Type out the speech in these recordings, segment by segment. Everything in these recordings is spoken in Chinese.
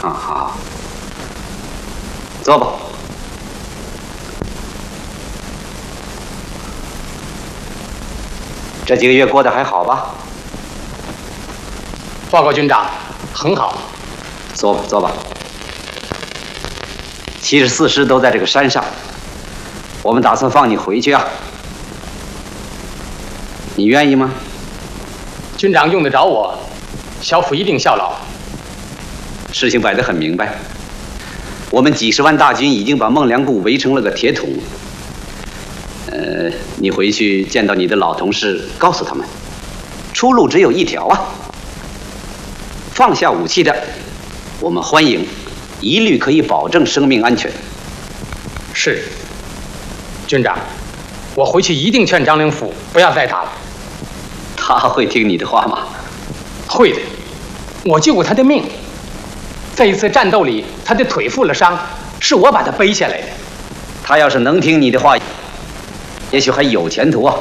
好，坐吧。这几个月过得还好吧？ 报告军长，很好。 坐吧。74师都在这个山上，我们打算放你回去啊。你愿意吗？ 军长用得着我，小府一定效劳。 事情摆得很明白，我们几十万大军已经把孟良部围成了个铁桶。你回去见到你的老同事，告诉他们，出路只有一条啊！放下武器的，我们欢迎，一律可以保证生命安全。 是，军长，我回去一定劝张灵甫不要再打了。 他会听你的话吗？ 会的，我救过他的命。在一次战斗里，他的腿负了伤，是我把他背下来的。 他要是能听你的话，也许还有前途啊。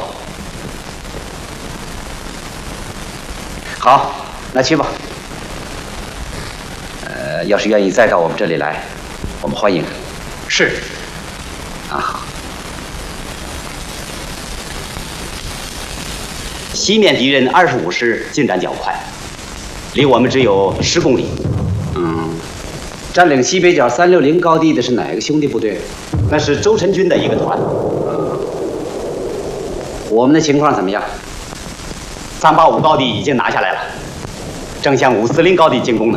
好，那去吧。要是愿意再到我们这里来，我们欢迎。 是。 好。西面敌人25师进展较快，离我们只有10公里。占领西北角360高地的是哪个兄弟部队？那是周晨军的一个团。我们的情况怎么样？385高地已经拿下来了，正向540高地进攻呢。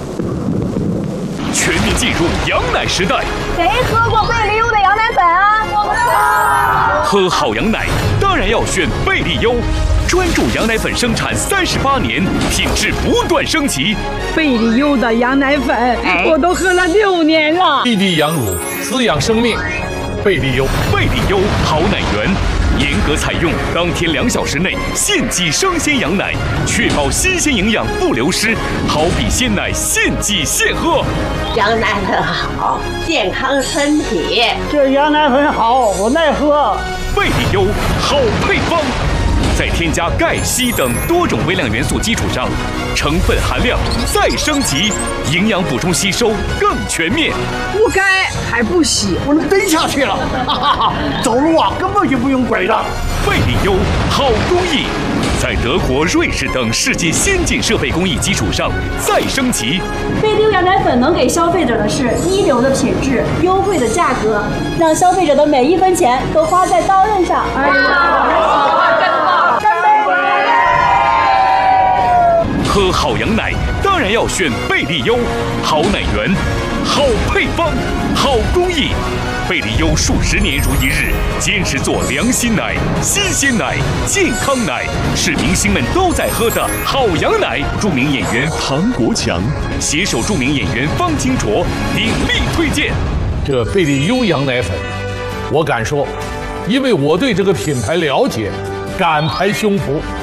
全面进入羊奶时代。 谁喝过贝利优的羊奶粉啊？我们喝好羊奶当然要选贝利优。专注羊奶粉生产38年，品质不断升级。 贝利优的羊奶粉，我都喝了6年了。 一滴羊乳，滋养生命。贝利优， 贝利优好奶源，严格采用当天2小时内现挤生鲜羊奶，确保新鲜营养不流失，好比鲜奶现挤现喝。 羊奶粉好，健康身体。 这羊奶粉好，我爱喝。 贝利优好配方。在添加钙、硒等多种微量元素基础上，成分含量再升级，营养补充吸收更全面。 不该还不洗， 我能蹬下去了，哈哈哈！走路啊根本就不用拐杖。 贝利优好工艺，在德国、瑞士等世界先进设备工艺基础上再升级。 贝利优羊奶粉能给消费者的是一流的品质、优惠的价格，让消费者的每1分钱都花在刀刃上。 喝好羊奶当然要选贝利优，好奶源，好配方，好工艺。贝利优数10年如一日，坚持做良心奶、新鲜奶、健康奶，是明星们都在喝的好羊奶。著名演员唐国强携手著名演员方清卓鼎力推荐。 这贝利优羊奶粉，我敢说，因为我对这个品牌了解，敢拍胸脯